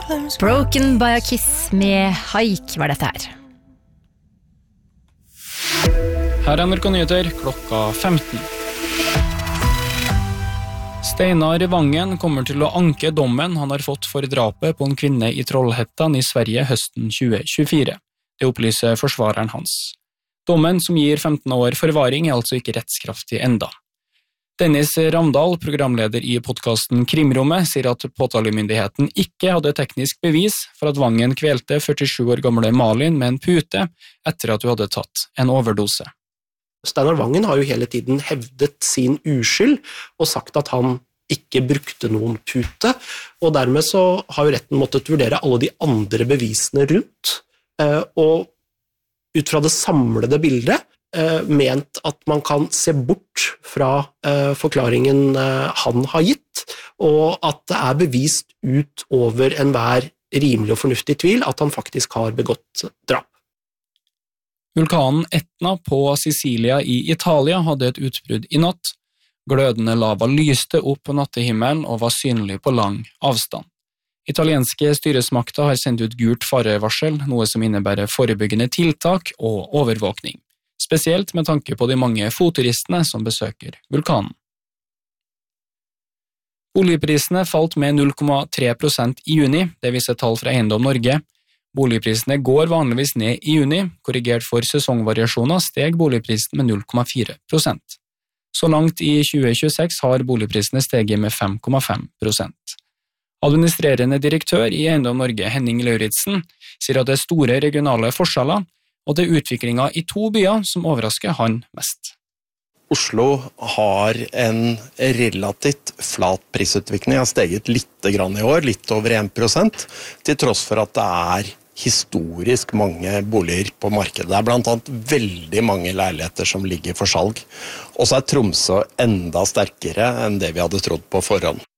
Broken by a Kiss med Haik var dette her. Her NRK Nyheter klokka 15. Steinar Vangen kommer til å anke dommen han har fått for drapet på en kvinne i Trollhättan i Sverige høsten 2024. Det opplyser forsvareren hans. Dommen, som gir 15 år forvaring, er altså ikke rettskraftig enda. Dennis Ramdal, programleder i podcasten Krimrommet, sier at påtalemyndigheten ikke hadde teknisk bevis for at Vangen kvelte 47 år gamle Malin med en pute etter at hun hadde tatt en overdose. Steinar Vangen har jo hele tiden hevdet sin uskyld og sagt at han ikke brukte noen pute, og dermed så har jo retten måttet vurdere alle de andre bevisene rundt, og ut fra det samlede bildet ment at man kan se bort fra forklaringen han har gitt, og at det er bevist ut over enhver rimelig og fornuftig tvil at han faktisk har begått drap. Vulkanen Etna på Sicilia i Italia hadde et utbrudd i natt. Glødende lava lyste opp på nattehimmelen og var synlig på lang avstand. Italienske styresmakter har sendt ut gult farevarsel, noe som innebærer forebyggende tiltak og overvåkning, spesielt med tanke på de mange fotturistene som besøker vulkanen. Boligprisene falt med 0,3% i juni, det viser tall fra Eiendom Norge. Boligprisene går vanligvis ned i juni, korrigert for sesongvariasjoner steg boligprisen med 0,4%. Så langt i 2026 har boligprisene steget med 5,5%. Administrerende direktør i Eiendom Norge, Henning Lauritsen, sier at det er store regionale forskjeller, og det er utviklingen i 2 byer som overrasker han mest. Oslo har en relativt flat prisutvikling, har steget litt grann i år, litt over 1%, til tross for at det er historisk mange boliger på markedet. Det er blant annet veldig mange leiligheter som ligger for salg. Og så er Tromsø enda sterkere enn det vi hadde trodd på forhånd.